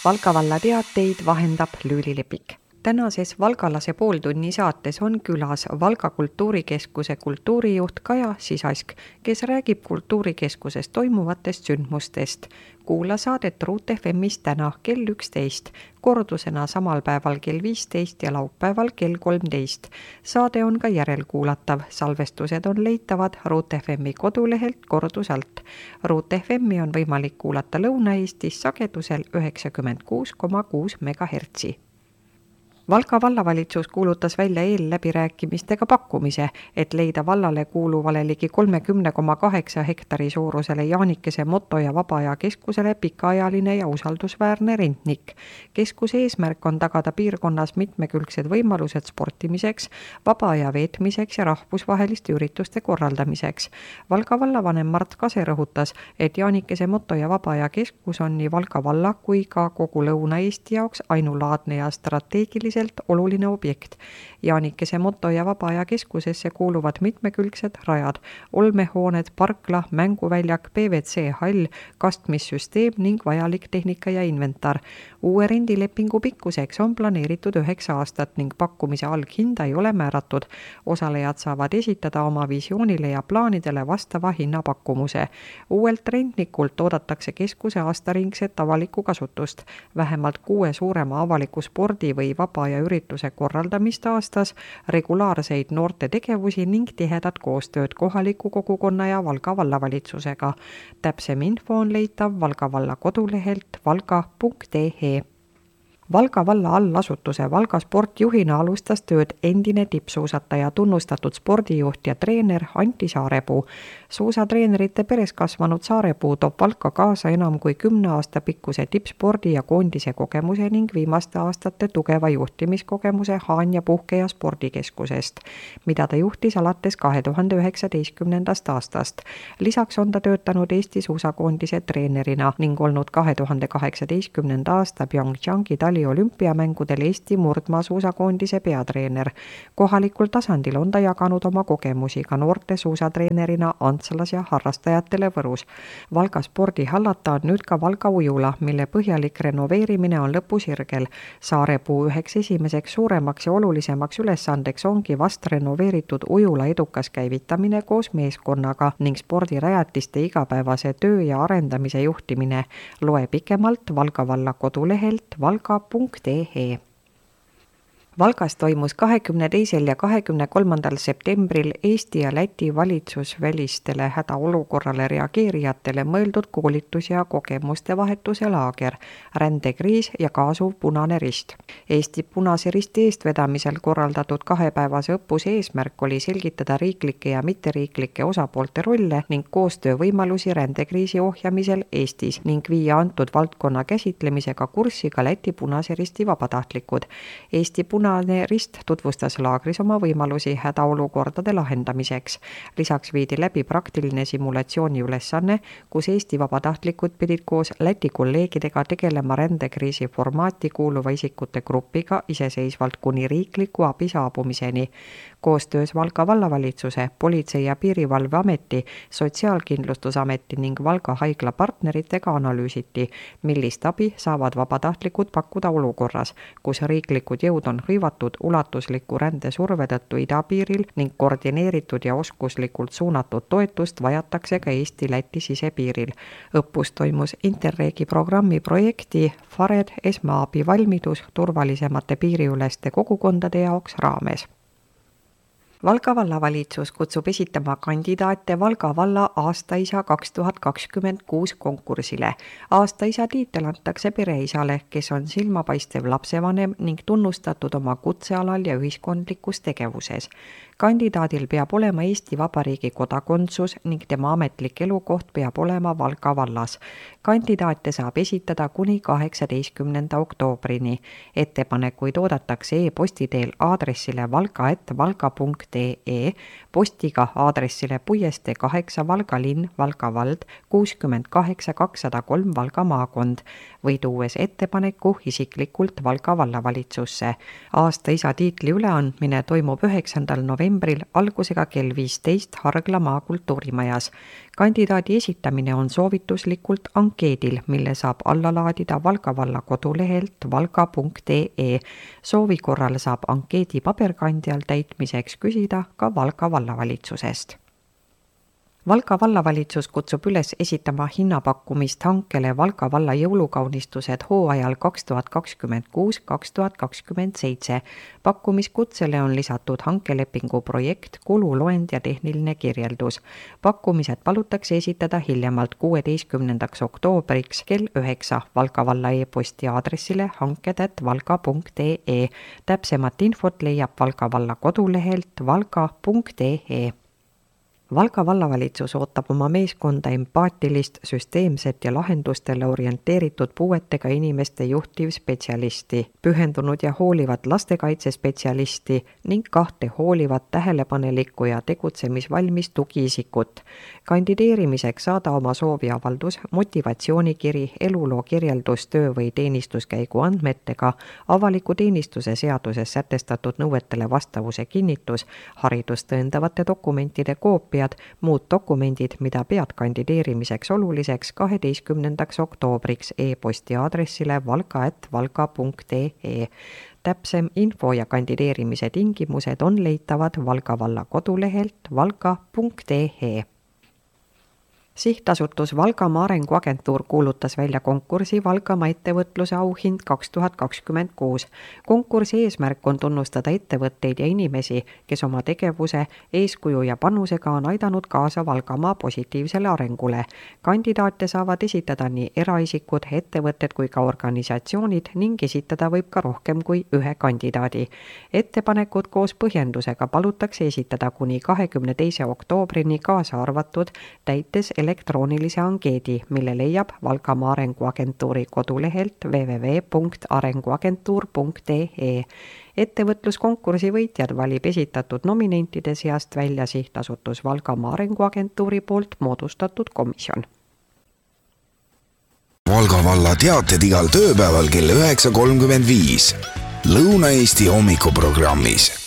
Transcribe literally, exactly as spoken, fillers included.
Valga valla teateid vahendab Lüüli Lepik. Tänases Valgalase pooltunni saates on külas Valga kultuurikeskuse kultuurijuht Kaja Sisask, kes räägib kultuurikeskuses toimuvatest sündmustest. Kuula saadet Ruut F M-is täna kell üksteist, kordusena samal päeval kell viisteist ja laupäeval kell kolmteist. Saade on ka järelkuulatav, salvestused on leitavad Ruut F M-i kodulehelt kordusalt. Ruut F M-i on võimalik kuulata Lõuna-Eestis sagedusel üheksakümmend kuus koma kuus megahertsi. Valga vallavalitsus kuulutas välja eelläbirääkimistega pakkumise, et leida vallale kuuluvale ligi kolmekümne koma kaheksa hektari suurusele Jaanikese moto- ja vaba-aja keskusele pikaajaline ja usaldusväärne rentnik. Keskuse eesmärk on tagada piirkonnas mitmekülgsed võimalused sportimiseks, vaba-aja veetmiseks ja rahvusvaheliste ürituste korraldamiseks. Valga vallavanem Mart Kase rõhutas, et Jaanikese moto- ja vaba-aja keskus on nii Valga valla kui ka kogu Lõuna-Eesti jaoks ainulaadne ja strateegiline oluline objekt. Jaanikese moto- ja vaba-aja keskusesse kuuluvad mitmekülgsed rajad, olmehooned, parkla, mänguväljak, P V C hall, kastmissüsteem ning vajalik tehnika ja inventar. Uue rendilepingu pikkuseks on planeeritud üheksa aastat ning pakkumise alghinda ei ole määratud. Osalejad saavad esitada oma visioonile ja plaanidele vastava hinnapakkumuse. Uuelt rentnikult oodatakse keskuse aastaringset avalikku kasutust, vähemalt kuue suurema avaliku spordi või vaba ja ürituse korraldamist aastas, regulaarseid noorte tegevusi ning tihedat koostööd kohaliku kogukonna ja Valga vallavalitsusega. Täpsem info on leitav Valga valla kodulehelt valga punkt e e. Valga valla allasutuse Valga sportjuhina alustas tööd endine tippsuusataja, tunnustatud spordijuht ja treener Anti Saarepuu. Suusatreenerite peres kasvanud Saarepuu toob Valka kaasa enam kui kümne aasta pikkuse tippspordi ja koondise kogemuse ning viimaste aastate tugeva juhtimiskogemuse Haanja puhke- ja spordikeskusest, mida ta juhtis alates kahe tuhande üheksateistkümnendast aastast. Lisaks on ta töötanud Eesti suusakoondise treenerina ning olnud kahe tuhande kaheksateistkümnenda aasta Pyeongchangi tali olümpiamängudel Eesti murdmaasuusakoondise peatreener. Kohalikul tasandil on ta jaganud oma kogemusi ka noorte suusatreenerina Antslas ja harrastajatele Võrus. Valga spordi hallata on nüüd ka Valga ujula, mille põhjalik renoveerimine on lõpusirgel. Saarepuu üheks esimeseks suuremaks ja olulisemaks ülesandeks ongi vast renoveeritud ujula edukas käivitamine koos meeskonnaga ning spordirajatiste igapäevase töö ja arendamise juhtimine. Loe pikemalt Valga valla kodulehelt valga punkt e e. Valgas toimus kahekümne teisel ja kahekümne kolmandal septembril Eesti ja Läti valitsusvälistele hädaolukorrale reageerijatele mõeldud koolitus- ja kogemuste vahetuse laager, rändekriis ja kaasuv Punane Rist. Eesti Punase Risti eestvedamisel korraldatud kahepäevase õppuse eesmärk oli selgitada riiklike ja mitteriiklike osapoolte rolle ning koostöövõimalusi rändekriisi ohjamisel Eestis ning viia antud valdkonna käsitlemisega kurssi ka Läti Punase Risti vabatahtlikud. Eesti Punase Punane Rist tutvustas laagris oma võimalusi hädaolukordade lahendamiseks. Lisaks viidi läbi praktiline simulatsiooni ülesanne, kus Eesti vabatahtlikud pidid koos Läti kolleegidega tegelema rändekriisi formaati kuuluva isikute grupiga iseseisvalt kuni riikliku abi saabumiseni. Koostöös Valga vallavalitsuse, Politsei- ja Piirivalveameti, Sotsiaalkindlustusameti ning Valga haigla partneritega analüüsiti, millist abi saavad vabatahtlikud pakkuda olukorras, kus riiklikud jõud on hõivatud ulatusliku rändesurve tõttu idapiiril ning koordineeritud ja oskuslikult suunatud toetust vajatakse ka Eesti-Läti sisepiiril. Õppus toimus Interregi programmi projekti Fared esmaabi valmidus turvalisemate piiriüleste kogukondade jaoks raames. Valga vallavalitsus kutsub esitama kandidaate Valga valla aastaisa kaks tuhat kakskümmend kuus konkursile. Aastaisa tiitel antakse pereisale, kes on silmapaistev lapsevanem ning tunnustatud oma kutsealal ja ühiskondlikus tegevuses. Kandidaadil peab olema Eesti Vabariigi kodakondsus ning tema ametlik elukoht peab olema Valga vallas. Kandidaate saab esitada kuni kaheksateistkümnenda oktoobrini. Ettepanekuid oodatakse e-posti teel aadressile valga et valga punkt e e, postiga aadressile Puiestee kaheksa Valga linn, Valga vald, kuuskümmend kaheksa kakssada kolm Valga maakond või tuues ettepaneku isiklikult Valga vallavalitsusse. Aastaisa tiitli üleandmine toimub üheksandal novembril algusega kell viisteist Hargla maakultuurimajas. Kandidaadi esitamine on soovituslikult ankeedil, mille saab alla laadida Valga valla kodulehelt valga punkt ee. Soovi korral saab ankeedi paberkandjal täitmiseks küsida ka Valga vallavalitsusest. Valga vallavalitsus kutsub üles esitama hinnapakkumist hankele Valga valla jõulukaunistused hooajal kaks tuhat kakskümmend kuus kaks tuhat kakskümmend seitse. Pakkumiskutsele on lisatud hankelepingu projekt, kululoend ja tehniline kirjeldus. Pakkumised palutakse esitada hiljemalt kuueteistkümnendaks oktoobriks kell üheksa Valga valla e-posti aadressile hanked at valga punkt ee. Täpsemat infot leiab Valga valla kodulehelt valga punkt ee. Valga vallavalitsus ootab oma meeskonda empaatilist, süsteemset ja lahendustele orienteeritud puuetega inimeste juhtivspetsialisti, pühendunud ja hoolivat lastekaitsespetsialisti ning kahte hoolivat, tähelepanelikku ja tegutsemisvalmis tugiisikut. Kandideerimiseks saada oma sooviavaldus, motivatsioonikiri, eluloo kirjeldus töö või teenistuskäigu andmetega, avaliku teenistuse seaduses sätestatud nõuetele vastavuse kinnitus, haridust tõendavate dokumentide koopia, muud dokumendid, mida pead kandideerimiseks oluliseks kaheteistkümnendaks oktoobriks e-posti aadressile valga at valga punkt ee. Täpsem info ja kandideerimise tingimused on leitavad Valga valla kodulehelt valga punkt ee. Sihtasutus Valgamaa Arenguagentuur kuulutas välja konkursi Valgamaa ettevõtluse auhind kaks tuhat kakskümmend kuus. Konkursi eesmärk on tunnustada ettevõtteid ja inimesi, kes oma tegevuse, eeskuju ja panusega on aidanud kaasa Valgamaa positiivsele arengule. Kandidaate saavad esitada nii eraisikud, ettevõtted kui ka organisatsioonid ning esitada võib ka rohkem kui ühe kandidaadi. Ettepanekud koos põhjendusega palutakse esitada kuni kahekümne teise oktoobrini kaasa arvatud täites elektroonilise ankeedi, mille leiab Valgamaa Arenguagentuuri kodulehelt double-u double-u double-u punkt arenguagentuur punkt ee. Ettevõtluskonkursi võitjad valib esitatud nominentide seast välja sihtasutus Valgamaa Arenguagentuuri poolt moodustatud komisjon. Valga valla teated igal tööpäeval kell üheksa kolmkümmend viis. Lõuna-Eesti hommikuprogrammis.